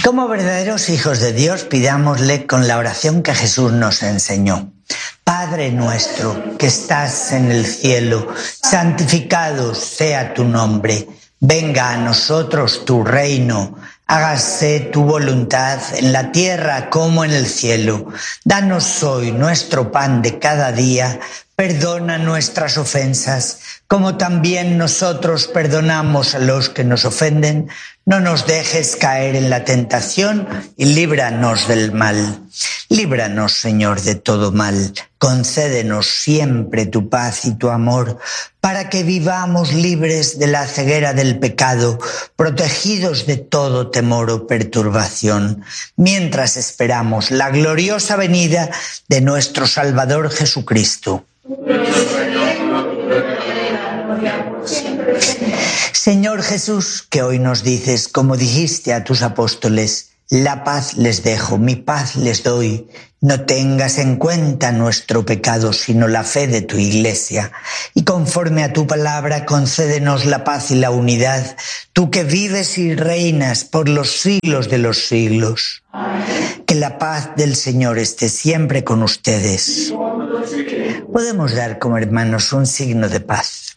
Como verdaderos hijos de Dios, pidámosle con la oración que Jesús nos enseñó. Padre nuestro que estás en el cielo, santificado sea tu nombre. Venga a nosotros tu reino. Hágase tu voluntad en la tierra como en el cielo. Danos hoy nuestro pan de cada día. Perdona nuestras ofensas, como también nosotros perdonamos a los que nos ofenden. No nos dejes caer en la tentación y líbranos del mal. Líbranos, Señor, de todo mal. Concédenos siempre tu paz y tu amor, para que vivamos libres de la ceguera del pecado, protegidos de todo temor o perturbación, mientras esperamos la gloriosa venida de nuestro Salvador Jesucristo. Señor Jesús, que hoy nos dices, como dijiste a tus apóstoles, la paz les dejo, mi paz les doy. No tengas en cuenta nuestro pecado, sino la fe de tu Iglesia. Y conforme a tu palabra, concédenos la paz y la unidad, tú que vives y reinas por los siglos de los siglos. Amén. Que la paz del Señor esté siempre con ustedes. Podemos dar como hermanos un signo de paz.